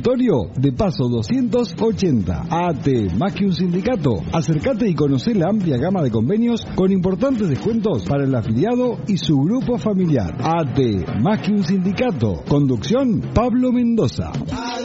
consultorio de Paso 280. AT, más que un sindicato. Acércate y conocé la amplia gama de convenios con importantes descuentos para el afiliado y su grupo familiar. AT, más que un sindicato. Conducción, Pablo Mendoza.